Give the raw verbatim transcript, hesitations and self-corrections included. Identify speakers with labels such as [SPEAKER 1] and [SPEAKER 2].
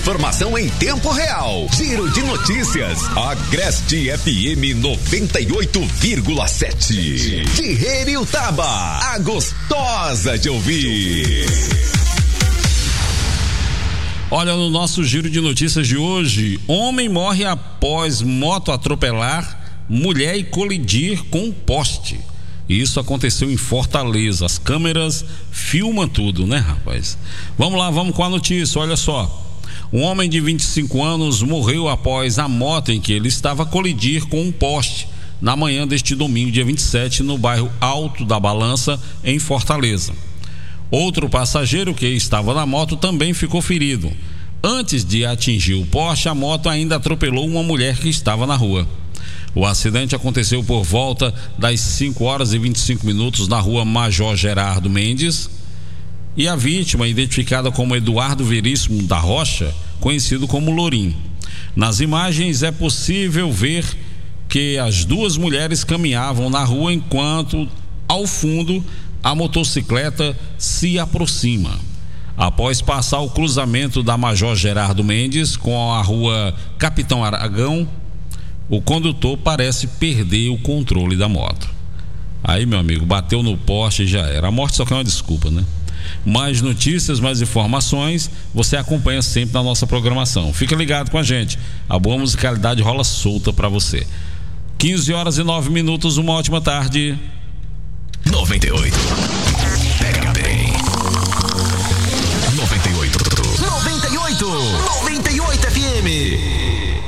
[SPEAKER 1] informação em tempo real. Giro de notícias. Agreste F M noventa e oito vírgula sete. De Heriutaba, a gostosa de ouvir.
[SPEAKER 2] Olha, no nosso giro de notícias de hoje, homem morre após moto atropelar mulher e colidir com um poste. Isso aconteceu em Fortaleza. As câmeras filmam tudo, né, rapaz? Vamos lá, vamos com a notícia. Olha só. Um homem de vinte e cinco anos morreu após a moto em que ele estava colidir com um poste na manhã deste domingo, dia vinte e sete, no bairro Alto da Balança, em Fortaleza. Outro passageiro que estava na moto também ficou ferido. Antes de atingir o poste, a moto ainda atropelou uma mulher que estava na rua. O acidente aconteceu por volta das cinco horas e vinte e cinco minutos na rua Major Gerardo Mendes, e a vítima, identificada como Eduardo Veríssimo da Rocha, conhecido como Lourim. Nas imagens é possível ver que as duas mulheres caminhavam na rua enquanto, ao fundo, a motocicleta se aproxima. Após passar o cruzamento da Major Gerardo Mendes com a rua Capitão Aragão, o condutor parece perder o controle da moto. Aí, meu amigo, bateu no poste e já era. A morte só que é uma desculpa, né? Mais notícias, mais informações, você acompanha sempre na nossa programação. Fica ligado com a gente. A boa musicalidade rola solta pra você. quinze horas e nove minutos, uma ótima tarde.
[SPEAKER 1] noventa e oito. Pega bem. noventa e oito. noventa e oito.